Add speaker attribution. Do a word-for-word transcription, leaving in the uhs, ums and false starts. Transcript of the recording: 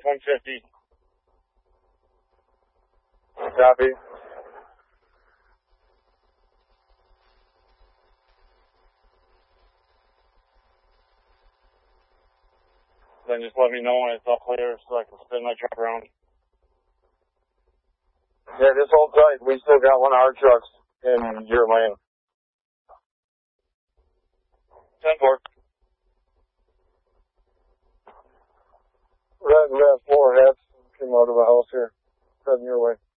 Speaker 1: one fifty.
Speaker 2: Copy.
Speaker 1: Then just let me know when it's all clear so I can spin my truck around.
Speaker 2: Yeah, just hold tight. We still got one of our trucks in your lane.
Speaker 1: ten four.
Speaker 2: Red and red floor hats came out of the house here. Heading your way.